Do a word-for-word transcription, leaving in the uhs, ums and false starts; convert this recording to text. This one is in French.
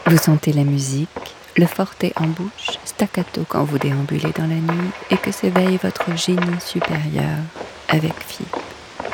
Vous sentez la musique, le forté en bouche, staccato quand vous déambulez dans la nuit et que s'éveille votre génie supérieur avec Fi.